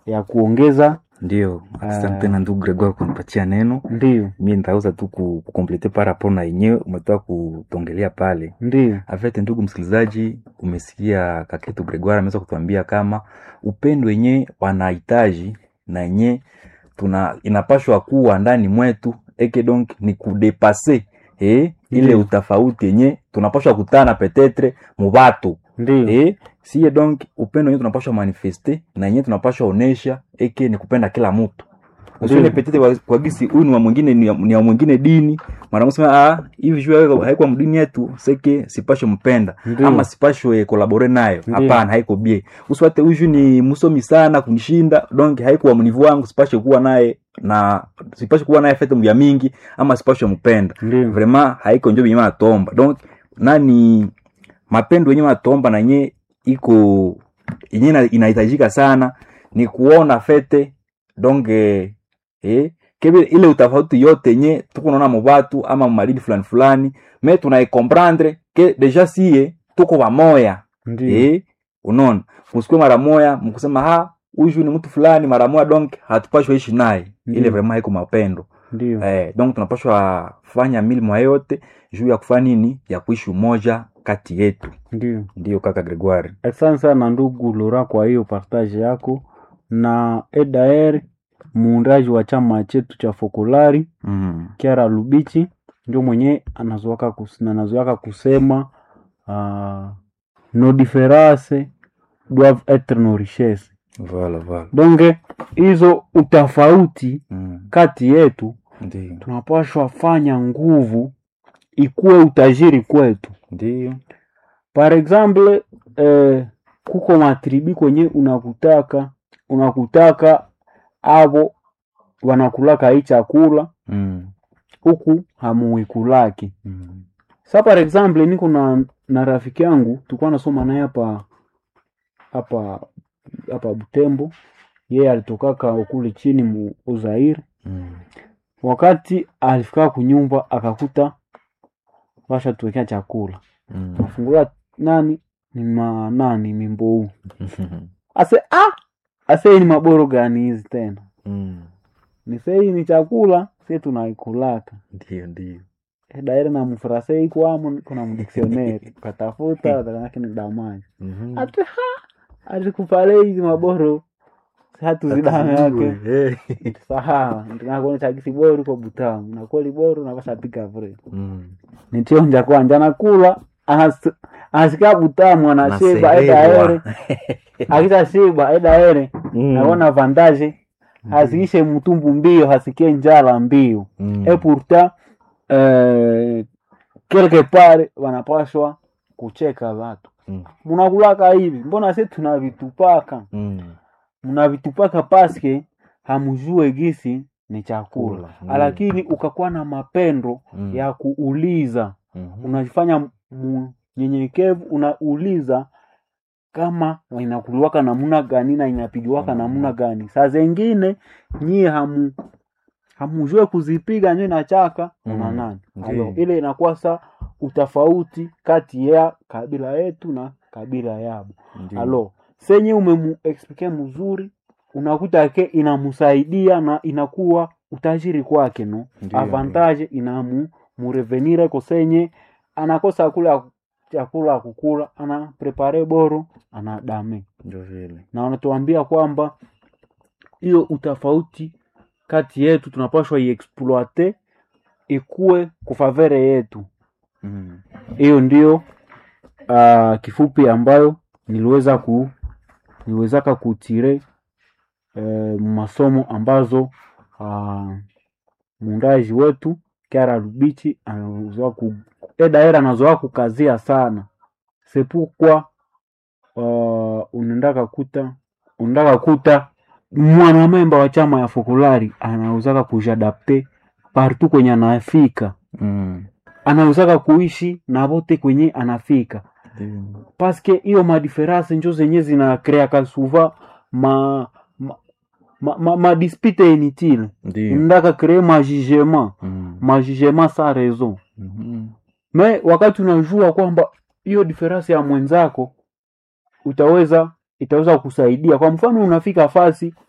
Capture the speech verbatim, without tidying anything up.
ya kuongeza. Ndio, asante uh, na ndugu Gregoire kunipatia neno. Ndio. Mimi nitaweza tu kukomplete para rapport na yenyewe umetoka kutongelea pale. Ndio. Afete ndugu msikilizaji, umesikia kaketu Gregoire ameweza kutuambia kama upendo wenyewe wanahitaji na yenyewe tuna inapashwa kuwa ndani mwetu eke donc ni kudepasser eh ile utafauti yenyewe tunapashwa kutana petetre mu watu. Ndio. Eh si donc upendo wenyewe tunapashwa manifester na yenyewe tunapashwa onesha eke ni kupenda kila mtu. Usione petetre kwa, kwa gisi huyu ni wa mwingine ni wa mwingine dini. Mara msema ah hivi jua haiko mdini yetu seke sipashe mpenda. Ndiyo. Ama sipashe collaborer nayo. Hapana haiko bie. Usiwate huyu ni msomi sana kunishinda donc haiko wa mnivu wangu sipashe kuwa naye na sipashe kuwa naye fete mbya mingi ama sipashe mpenda. Ndiyo. Vraiment haiko njobi nyama tomba. Donc nani mapendo yenyewe matomba na nye iko yenyewe inahitajika sana ni kuona fete donc eh, eh kebe ile utafauti yote nye tuko naona mu watu ama mu malidi fulani fulani me tunaikomprendre ke deja sie tuko pamoja. Eh unaona usikwe mara moja mkusema ha huyu ni mtu fulani mara moja donc hatupashwe ishi naye ile vraiment haiko mapendo. Ndio. Eh donc tunapashwa fanya milimo yote juu ya kufanya nini ya kuishi umoja kati yetu. Ndio. Ndio kaka Gregoire. Asante sana ndugu Lora kwa hiyo partage yako na Edaer muundaji wa chama chetu cha Fokolari mm. Kiara Lubichi ndio mwenye anazoaka kusina anazoaka kusema uh, no différence doivent être nos richesses. Voilà voilà. Donc hizo utafauti mm. kati yetu ndio tunapaswa fanya nguvu ikuwe utajiri kwetu. Ndio. Par exemple eh, kuko matribi kwenye unakutaka unakutaka abo wanakulaka hii chakula mm. huku hamuikulaki. mm. Sa par exemple niko na na rafiki yangu tulikuwa nasoma naye hapa hapa hapa Butembo. Yeye alitokaka kule chini mu Uzaire. mm. Wakati alifika kunyumba akakuta washa tuwekea chakula. mm. Nafungua nani ni ma nani mimbo. Ase ah ase ni maboro gani hizi tena? mm. Ni sei ni chakula sisi tunaikulaka. Ndio ndio. Eh daire na mfrase iko amo kuna mdictionary katafuta lakini ni damani. Mhm. Ate ha alikupale hizi maboro hatu zidana yake. Saha ndina kuona chakisi boro kwa butamu na kweli boro na basa pika vile. mm. Nitionja kwa njana kula As, asika butamu anasheba eda ere akita sheba eda ere mm. naona avantage mm. hasikishe mtumbu mbio hasikie njala mbio mm. et pourtant euh, quelque part wanapaswa kucheka watu mm. mnakulaka hivi mbona sisi tunavitupaka mm. mnavitupaka paske hamjue gisi ni chakula mm. lakini ukakuwa na mapendo mm. ya kuuliza mm-hmm. unajifanya mnyenyekevu unauliza kama inakuliwaka namna gani na inapigiwaka mm-hmm. namna gani. Saa zingine nyie hamu hamujue kuzipiga nyo na chaka mm-hmm. una nani. Alo, ile inakuwa sa utafauti kati ya kabila yetu na kabila yabo. Mm-hmm. Alo, senye umemu explique mzuri unakuta ke inamsaidia na inakuwa utajiri kwake no. Ndiyo, avantage inamu murevenire kosenye anakosa kula chakula kukula ana prepare boro ana dame. Ndio vile. Na wanatuambia kwamba hiyo utafauti kati yetu tunapaswa iexploiter ikue kufavere yetu. Mhm. Hiyo ndio uh, kifupi ambayo niliweza ku niliwezaka kutire uh, masomo ambazo uh, muundaji wetu Kiara Lubichi anazoa ku Edaera anazoa kukazia sana. C'est pourquoi uh, unendaka kuta unendaka kuta mwana memba wa chama ya Fokolari anauzaka kujadapte partout kwenye anafika. Mm. Anauzaka kuishi na bote kwenye anafika. Mm. Paske hiyo ma difference njo zenye zina crea kasuva ma ma ma, ma, ma dispute inutile. Ndaka créer ma jugement. Mm. Ma jugement sans raison. Mhm. Me wakati unajua kwamba hiyo difference ya mwenzako utaweza itaweza kusaidia. Kwa mfano unafika fasi